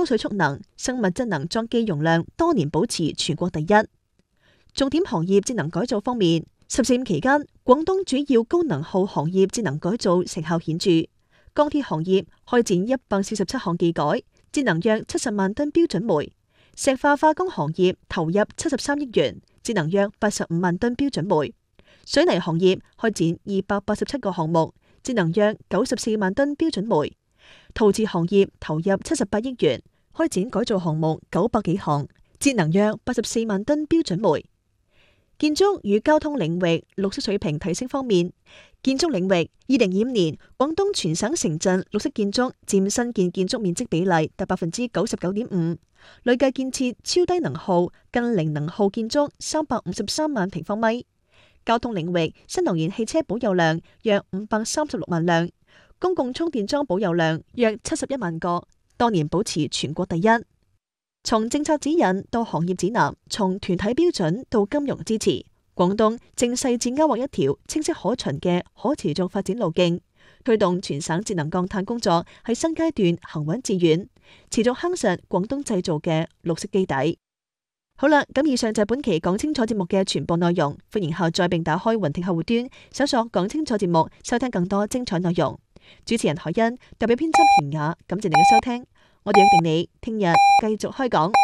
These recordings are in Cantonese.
水蓄能、生物質能裝機容量多年保持全國第一。重點行業節能改造方面，14期間，廣東主要高能耗行業節能改造成效顯著。鋼鐵行業開展147項技改，節能約70萬噸標準煤；石化化工行業投入73億元，節能約85萬噸標準煤；水泥行業開展287個項目，節能約94萬噸標準煤；陶瓷行業投入78億元，開展改造項目900幾項，節能約84萬噸標準煤。建築與交通領域綠色水平提升方面，建築領域2025年廣東全省城鎮綠色建築佔新建建築面積比例達99.5%，累計建設超低能耗、近零能耗建築353萬平方米。交通領域新能源汽車保有量約536萬輛，公共充電樁保有量約71萬個，多年保持全國第一。從政策指引到行業指南，從團體標準到金融支持，廣東正細緻勾畫一條清晰可循嘅可持續發展路徑，推動全省節能降碳工作喺新階段行穩致遠，持續夯實廣東製造嘅綠色基底。好啦，咁以上就係本期講清楚節目嘅全部內容，歡迎下載並打開雲聽客戶端，搜索講清楚節目，收聽更多精彩內容。主持人海欣，代表編輯田雅，感謝你嘅收聽。我哋約定你聽日繼續開講。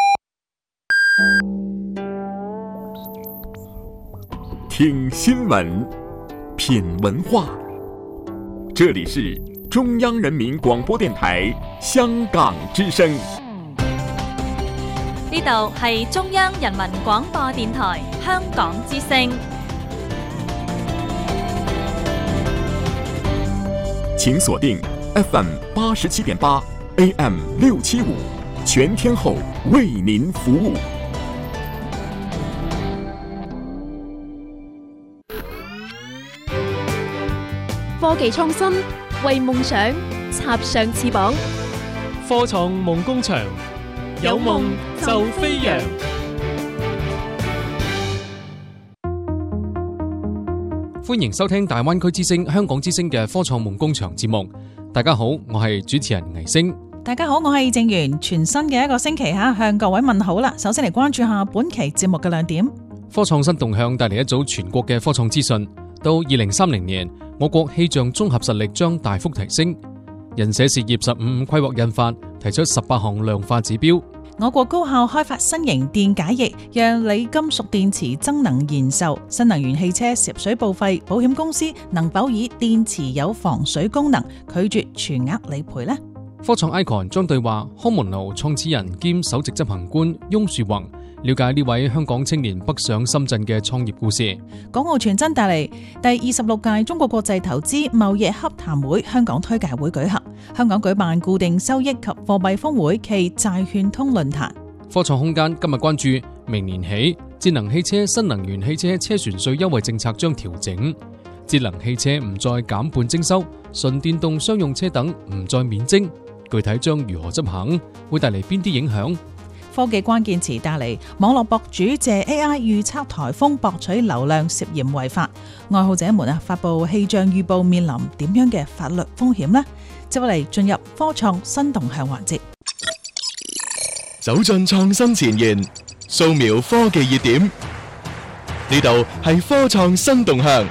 聽新聞，品文化，這裡是中央人民廣播電台香港之聲。 呢度係中央人民廣播電台香港之聲。 請鎖定 FM 87.8。AM 675，全天候為您服務。 科技創新，為夢想插上翅膀。 科創夢工場，有夢就飛揚。歡迎收聽大灣區之聲、香港之聲嘅科創夢工場節目。大家好，我係主持人倪星。 大家好，我係正源。全新嘅一個星期向各位問好啦。首先嚟關注下本期節目嘅亮點。 科創新動向帶嚟一組全國嘅科創資訊。到2030年，我國氣象綜合實力將大幅提升。人社事業15規劃印發提出18項量化指標。 我國高校開發新型電解液，讓鋰金屬電池增能延壽。新能源汽車涉水報廢，保險公司能否以電池有防水功能拒絕全額理賠呢？ 科創 icon 將對話康門路創始人兼首席執行官翁樹宏，了解呢位香港青年北上深圳嘅創業故事。 港澳傳真帶嚟第26屆中國國際投資貿易洽談會香港推介會舉行，香港舉辦固定收益及貨幣峰會暨債券通論壇。 科創空間今日關注明年起節能汽車、新能源汽車車船稅優惠政策將調整，節能汽車唔再減半徵收，純電動商用車等唔再免徵，具體將如何執行，會帶嚟邊啲影響？ 科技關鍵詞帶嚟網絡博主借 AI 預測颱風博取流量涉嫌違法，愛好者們發布氣象預報面臨點樣嘅法律風險呢？接落嚟進入科創新動向環節， 走進創新前沿，掃描科技熱點，呢度係科創新動向。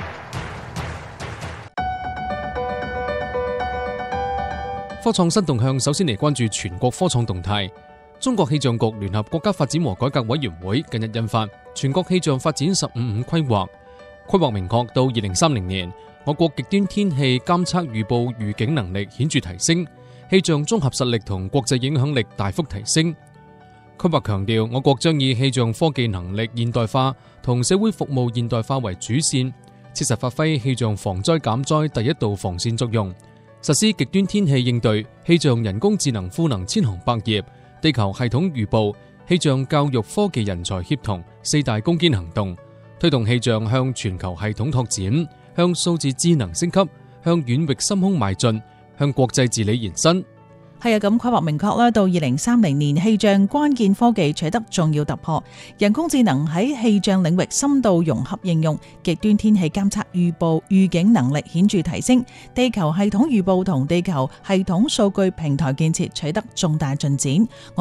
科創新動向首先嚟關注全國科創動態。中國氣象局聯合國家發展和改革委員會近日印發全國氣象發展15規劃，規劃明確到2030年，我國極端天氣監測預報預警能力顯著提升，氣象綜合實力同國際影響力大幅提升。規劃強調，我國將以氣象科技能力現代化同社會服務現代化為主線，切實發揮氣象防災減災第一道防線作用，實施極端天氣應對、氣象人工智能賦能千行百業、地球系統預報、氣象教育科技人才協同4大攻堅行動，推動氣象向全球系統拓展，向數字智能升級，向遠域深空邁進，向國際治理延伸。 係啊，咁規劃明確啦，到2030年氣象關鍵科技取得重要突破，人工智能喺氣象領域深度融合應用，極端天氣監測預報預警能力顯著提升，地球系統預報同地球系統數據平台建設取得重大進展。